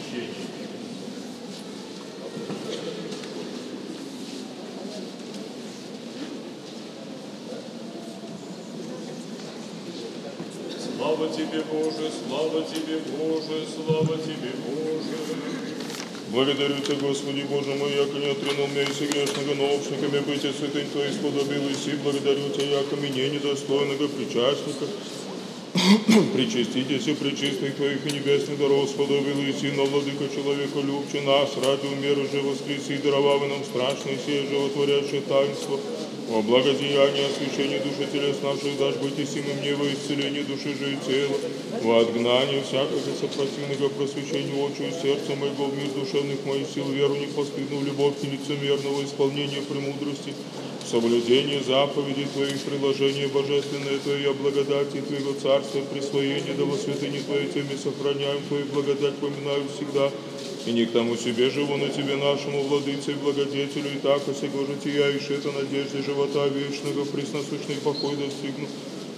освящение. Слава Тебе, Боже, слава Тебе, Боже, слава Тебе, Боже. Благодарю Тебя, Господи, Боже мой, яко не отринул меня и грешного научниками быть и святынь Твоей сподобил и си. Благодарю Тебя, яко мне недостойного причастника. Причаститесь и причистых Твоих и небесных даров сподобил и си, но владыка человека любче нас, ради умеру же воскреси, даровав нам страшное сие животворящее таинство. Во благодеяние освящения души телес наших дашь быть и сим мне во исцеление души же и тела, во отгнание всякого сопротивного просвещения очи и сердца моего, в мир душевных моих сил, веру непостыдную, любовь нелицемерного исполнения премудрости, соблюдение заповедей Твоих, приложение божественное Твоей благодати Твоего царства, присвоение да во святыне Твоей Теми сохраняем Твою благодать, поминаю всегда. И не к тому себе живу на Тебе нашему, владыце и благодетелю, и так осего житияешь это надежде живота вечного, пресносущный покой достигну.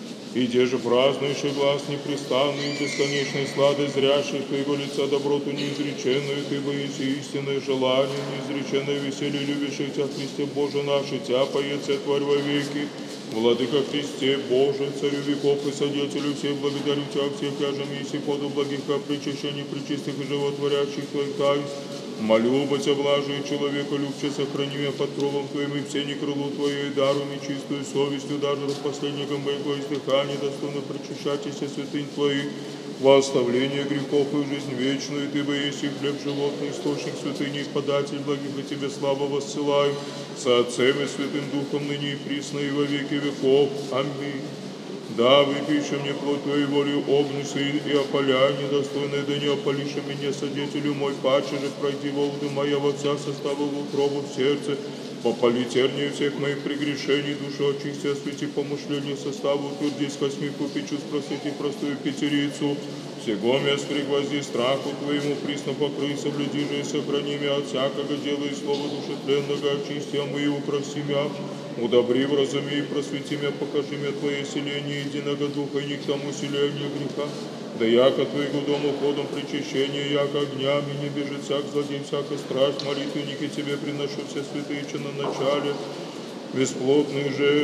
И те же празднующий глаз непрестанный, и бесконечной сладость зрящих Твоего лица доброту неизреченную, Ты боись истинное желание, неизреченное веселье любящих Тебя, Христе Боже наш, и Тебя поется Тварь во веки. Владыка Христе, Боже, Царю веков и Содетелю всех, благодарю Тебя всех, яжами и сиподу благих о причащении причистых и животворящих Твоих таинств. Молю, Бытя блажи, человека любче, сохрани меня под кровом Твоим, и все не крылу Твое, и дару мне чистую совестью, даже до последнего моего издыхания, достойно причащайтесь святынь Твоих, во оставление грехов и жизнь вечную, Ты боись и хлеб животный, источник святыни и податель благих, и Тебе славу воссылаем, со Отцем и Святым Духом, ныне и присно, и во веки веков. Аминь. Да, выпищи мне плоть Твою волю огнеса и опаля, недостойное, да не опалишь меня, содетелю мой, паче же пройди волны моя во вся состава в утробу в сердце, попали тернию всех моих прегрешений, душу очисти, освети помышления составу, утвердись косми купи чувств, просвети простую пятерицу, всего мест пригвозди страху Твоему, присно покрый, соблюди же и сохрани меня от всякого дела и слова душетленного, очисти, а мы и украси меня. Удобри, вразуми и просвети меня, покажи мне Твое селение единого духа, и не к тому селению греха. Да яко Твоего дому ходом причащения, яко огнями не бежит всяк злодей, всякая страсть, молитвенники Тебе приношу все святые на начале, бесплотных же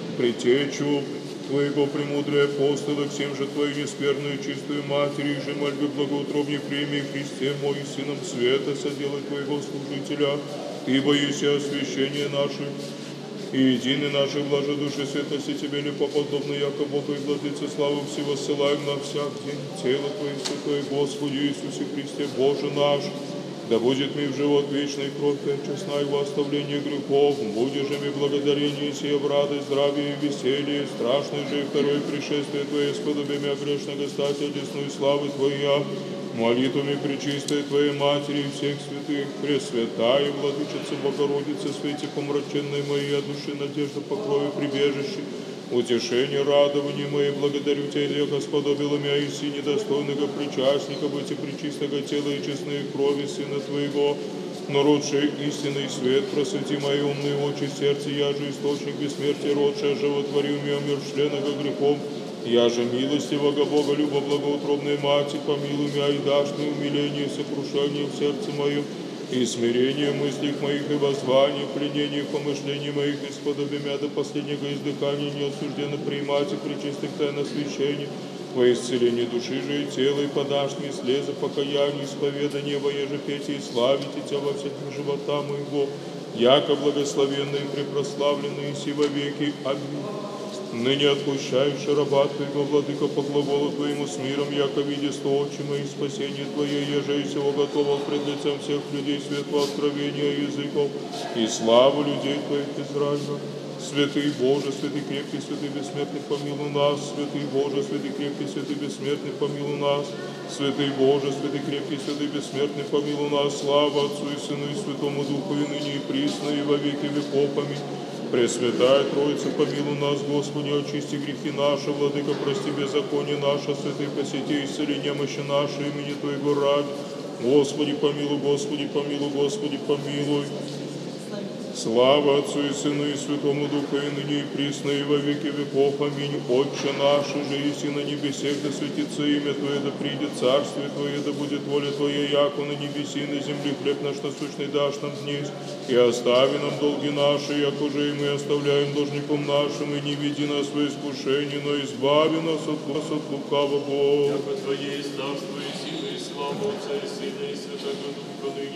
притечу Твоего премудрые апостолы, всем же Твою нескверную чистую Матерь, же мольбы благоутробней прими, Христе мой, Сыном света, соделай Твоего служителя, Ты боишься освящения наших, и единый наши блажи души святости Тебе непоподобно, яко Богу и Владыце славу всего ссылаем на всяк день тело Твое святое, Господи Иисусе Христе, Боже наш. Да будет ми в живот вечный кровь Твоя честна, и во оставление грехов, будешь же ми благодарение сие в радость, здравие и веселье, страшное же и второе пришествие Твое, сподоби мя грешного стать одесную славы Твоя, молитвами пречистой Твоей Матери и всех святых, Пресвятая Владычица Богородица, свете помраченной моей души, надежда покроя прибежище, утешение, радование мое, благодарю Тебя, яко сподобила меня и си недостойного причастника, быть и пречистого тела и честной крови Сына Твоего, но родший истинный свет, просвети мои умные очи, сердце, я же источник бессмертия, родшая, животворил меня мир членного грехом, я же милостивого Бога, любо благоутробной Мати, помилуй меня и дашь мне умиление, сокрушение в сердце моем, и смирение мыслей моих, и воззвание, пленение помышлений моих, и сподоби меня до последнего издыхания не осужденно принимать и причистых тайн освящения, во исцеление души же и тела, и подашь мне слезы покаяния, исповедание, воеже петь и славить Тебя во всех живота моего, яко благословенный и препрославленный и си во веки. Аминь. Ныне отпущаешь раба Твоего, Владыка, по глаголу Твоему с миром, яко видя сто очи мои спасение Твое, еже и всего готовил пред лицем всех людей светло откровения языков и славу людей Твоих Израиля. Святый Боже, святый крепкий, святый бессмертный, помилуй нас. Святый Боже, святый крепкий, святый бессмертный, помилуй нас. Святый Боже, святый крепкий, святый бессмертный, помилуй нас. Слава Отцу и Сыну и Святому Духу, и ныне и присно, и во веки веков. Аминь. Пресвятая Троица, помилуй нас, Господи, очисти грехи наши, Владыка, прости беззаконие наше, святый посети, исцели немощи наши, имени Твоего ради. Господи, помилуй, Господи, помилуй, Господи, помилуй. Слава Отцу и Сыну и Святому Духу, и ныне и присно, и во веки веков. Аминь. Отче наш, же еси на небесех, да светится имя Твое, да придет царствие Твое, да будет воля Твоя, яко на небеси и на земле. Хлеб наш насущный дашь нам днесь, и остави нам долги наши, яко же и мы оставляем должником нашим, и не веди нас в искушение, но избави нас от лукавого. Яко Твое есть царство и сила, и слава Отца и Сына и Святого Духа, ныне